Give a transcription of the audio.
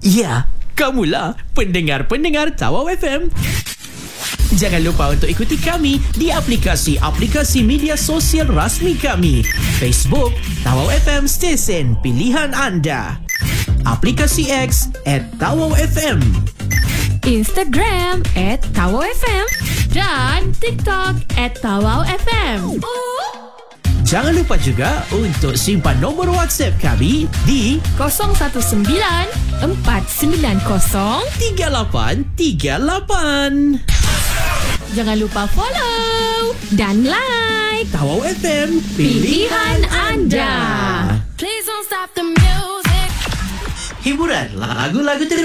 Ya, kamulah pendengar-pendengar Tawau FM. Jangan lupa untuk ikuti kami di aplikasi-aplikasi media sosial rasmi kami. Facebook, Tawau FM Stesen Pilihan Anda. Aplikasi X @TawauFM. Instagram @TawauFM dan TikTok @TawauFM. Jangan lupa juga untuk simpan nombor WhatsApp kami di 019 490 3838. Jangan lupa follow dan like Tawau FM, pilihan anda. Please don't stop the music. Hiburan lagu-lagu